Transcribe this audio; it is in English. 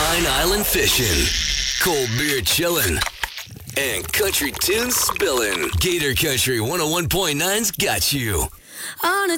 Pine Island fishing, cold beer chilling, and country tunes spilling. Gator Country 101.9's got you. On a